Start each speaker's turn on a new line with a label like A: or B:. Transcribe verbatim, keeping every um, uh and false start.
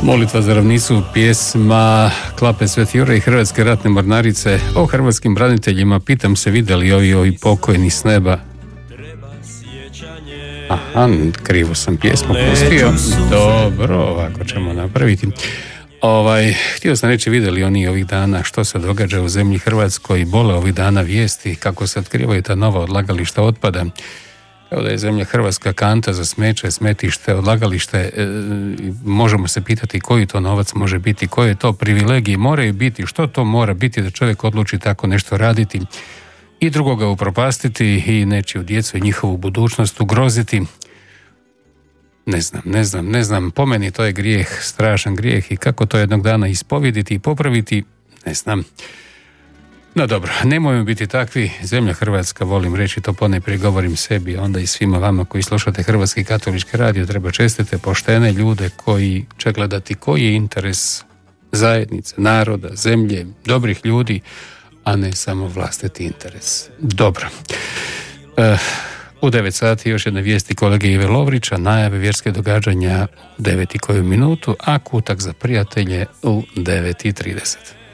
A: Molitva za ravnicu, pjesma Klape Sveti Juraj i Hrvatske ratne mornarice o hrvatskim braniteljima. Pitam se, vidjeli ovi, ovi pokojni s neba? Aha, krivo sam pjesmu pustio. Dobro, ovako ćemo napraviti. Ovaj, htio sam reći, vidjeli oni ovih dana što se događa u zemlji Hrvatskoj, bole ovih dana vijesti kako se otkrivaju ta nova odlagališta otpada. Kao da je zemlja Hrvatska kanta za smeće, smetište, odlagalište. E, možemo se pitati koji to novac može biti, koje to privilegije moraju biti, što to mora biti da čovjek odluči tako nešto raditi i drugoga upropastiti i nečiju djecu i njihovu budućnost ugroziti. Ne znam, ne znam, ne znam, po meni to je grijeh, strašan grijeh i kako to jednog dana ispoviditi i popraviti, ne znam. No dobro, nemojmo biti takvi, zemlja Hrvatska, volim reći to, ponajprije govorim sebi, onda i svima vama koji slušate Hrvatski katolički radio, treba čestite poštene ljude koji će gledati koji je interes zajednice, naroda, zemlje, dobrih ljudi, a ne samo vlastiti interes. Dobro. Uh, u devet sati još jedna vijesti kolege Ive Lovrića, najave vjerske događanja u devet i koju minutu, a kutak za prijatelje u devet i trideset.